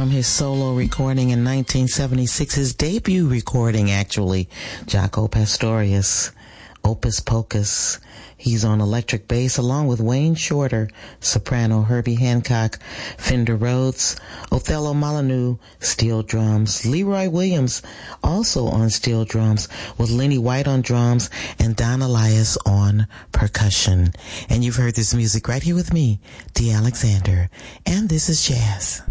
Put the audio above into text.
from his solo recording in 1976, his debut recording actually, Jaco Pastorius, Opus Pocus. He's on electric bass along with Wayne Shorter, soprano Herbie Hancock, Fender Rhodes, Othello Molyneux, steel drums, Leroy Williams also on steel drums with Lenny White on drums and Don Elias on percussion. And you've heard this music right here with me, Dee Alexander, and this is jazz.